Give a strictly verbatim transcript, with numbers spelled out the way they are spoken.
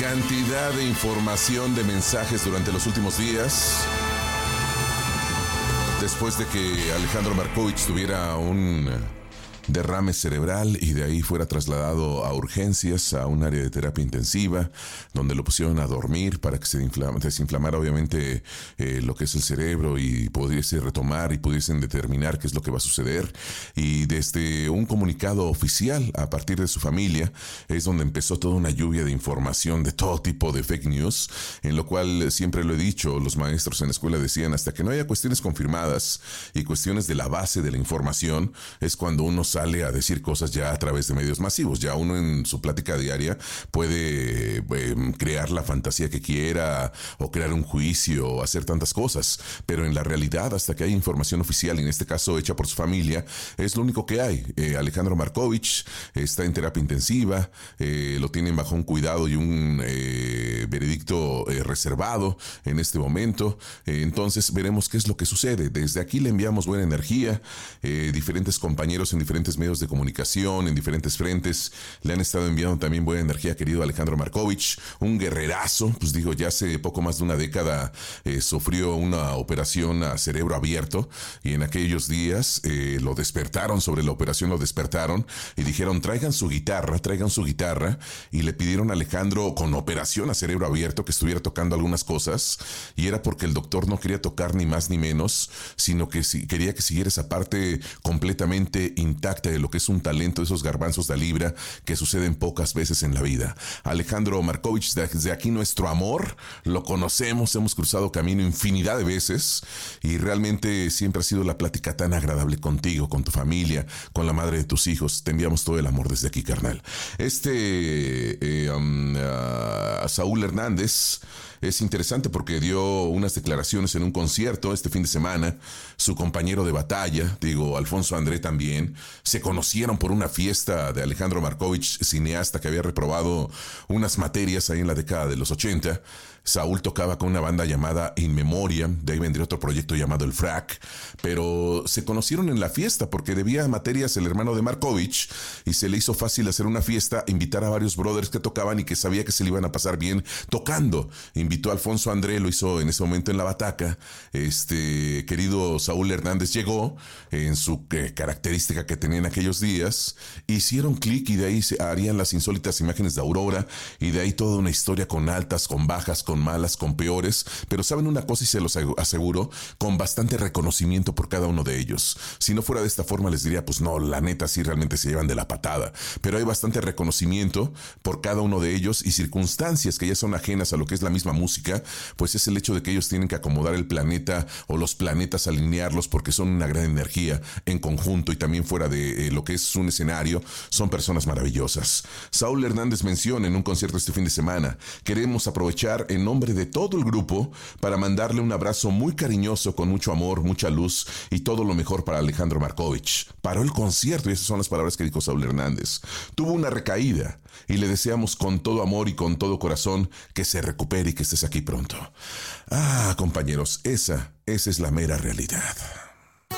cantidad de información, de mensajes durante los últimos días. Después de que Alejandro Markovich tuviera un derrame cerebral y de ahí fuera trasladado a urgencias, a un área de terapia intensiva, donde lo pusieron a dormir para que se inflama, desinflamara obviamente eh, lo que es el cerebro y pudiese retomar y pudiesen determinar qué es lo que va a suceder. Y desde un comunicado oficial a partir de su familia es donde empezó toda una lluvia de información de todo tipo de fake news, en lo cual siempre lo he dicho, los maestros en la escuela decían, hasta que no haya cuestiones confirmadas y cuestiones de la base de la información, es cuando uno sale a decir cosas ya a través de medios masivos. Ya uno en su plática diaria puede eh, crear la fantasía que quiera o crear un juicio o hacer tantas cosas, pero en la realidad, hasta que hay información oficial, y en este caso hecha por su familia, es lo único que hay. Eh, Alejandro Markovich está en terapia intensiva, eh, lo tienen bajo un cuidado y un eh, veredicto eh, reservado en este momento. Eh, entonces veremos qué es lo que sucede. Desde aquí le enviamos buena energía. Eh, diferentes compañeros en diferentes medios de comunicación, en diferentes frentes, le han estado enviando también buena energía, querido Alejandro Markovich, un guerrerazo. Pues digo, ya hace poco más de una década eh, sufrió una operación a cerebro abierto, y en aquellos días eh, lo despertaron, sobre la operación lo despertaron y dijeron, traigan su guitarra, traigan su guitarra, y le pidieron a Alejandro, con operación a cerebro abierto, que estuviera tocando algunas cosas, y era porque el doctor no quería tocar ni más ni menos, sino que si, quería que siguiera esa parte completamente intacta de lo que es un talento, de esos garbanzos de libra que suceden pocas veces en la vida. Alejandro Markovich, desde aquí nuestro amor, lo conocemos, hemos cruzado camino infinidad de veces y realmente siempre ha sido la plática tan agradable contigo, con tu familia, con la madre de tus hijos. Te enviamos todo el amor desde aquí, carnal. Este eh, um, uh, Saúl Hernández es interesante porque dio unas declaraciones en un concierto este fin de semana. Su compañero de batalla, digo, Alfonso André también, se conocieron por una fiesta de Alejandro Markovich, cineasta que había reprobado unas materias ahí en la década de los ochenta. Saúl tocaba con una banda llamada In Memoriam, de ahí vendría otro proyecto llamado El Frac, pero se conocieron en la fiesta porque debía materias el hermano de Markovich y se le hizo fácil hacer una fiesta, invitar a varios brothers que tocaban y que sabía que se le iban a pasar bien tocando. Invitó a Alfonso André, lo hizo en ese momento en la bataca. Este querido Saúl Hernández llegó en su eh, característica que tenía en aquellos días, hicieron clic y de ahí se harían las insólitas imágenes de Aurora, y de ahí toda una historia con altas, con bajas, con malas, con peores, pero saben una cosa y se los aseguro, con bastante reconocimiento por cada uno de ellos. Si no fuera de esta forma les diría, pues no, la neta sí realmente se llevan de la patada, pero hay bastante reconocimiento por cada uno de ellos y circunstancias que ya son ajenas a lo que es la misma música, pues es el hecho de que ellos tienen que acomodar el planeta o los planetas, alinearlos, porque son una gran energía en conjunto y también fuera de eh, lo que es un escenario, son personas maravillosas. Saúl Hernández menciona en un concierto este fin de semana, queremos aprovechar en nombre de todo el grupo para mandarle un abrazo muy cariñoso, con mucho amor, mucha luz y todo lo mejor para Alejandro Markovich. Paró el concierto y esas son las palabras que dijo Saúl Hernández. Tuvo una recaída y le deseamos con todo amor y con todo corazón que se recupere y que estés aquí pronto. Ah, compañeros, esa, esa es la mera realidad.